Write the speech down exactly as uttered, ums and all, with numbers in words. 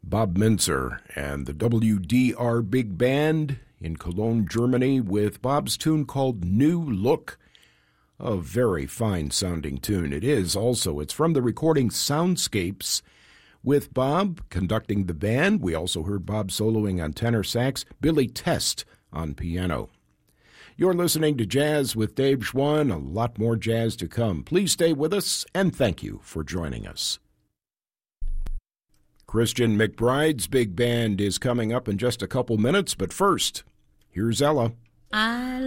Bob Mintzer and the W D R Big Band in Cologne, Germany, with Bob's tune called New Look. A very fine-sounding tune. It is also. It's from the recording Soundscapes, with Bob conducting the band. We also heard Bob soloing on tenor sax, Billy Test on piano. You're listening to Jazz with Dave Schwann. A lot more jazz to come. Please stay with us, and thank you for joining us. Christian McBride's big band is coming up in just a couple minutes, but first, here's Ella. I